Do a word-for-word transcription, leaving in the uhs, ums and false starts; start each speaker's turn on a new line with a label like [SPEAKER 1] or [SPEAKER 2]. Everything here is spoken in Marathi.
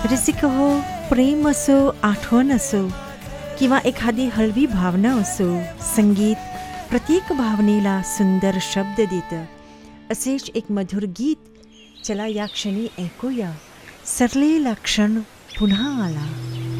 [SPEAKER 1] रसिक हो, प्रेम असो, आठवण असो किंवा एखादी हळवी भावना असो, संगीत प्रत्येक भावनेला सुंदर शब्द देतं. असेच एक मधुर गीत चला या क्षणी ऐकूया. सरलेला क्षण पुन्हा आला.